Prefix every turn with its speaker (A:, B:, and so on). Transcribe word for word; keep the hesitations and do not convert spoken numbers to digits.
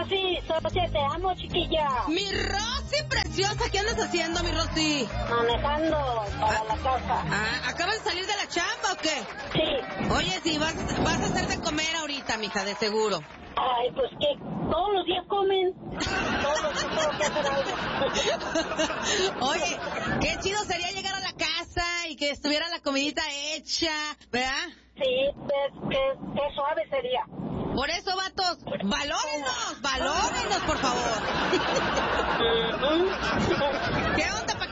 A: Rosy, socia, te amo, chiquilla.
B: Mi Rosy preciosa, ¿qué andas haciendo, mi Rosy?
A: Manejando para
B: ah,
A: la casa.
B: Ah, ¿acabas de salir de la chamba o qué?
A: Sí.
B: Oye, sí, vas, vas a hacer de comer ahorita, mija, de seguro.
A: Ay, pues que todos los días comen. Todos los días tengo que hacer algo.
B: Oye, qué chido sería llegar a la casa y que estuviera la comidita hecha, ¿verdad?
A: Sí, qué, qué, qué suave sería.
B: Por eso, vatos, valórenos, valórenos, por favor. ¿Qué onda,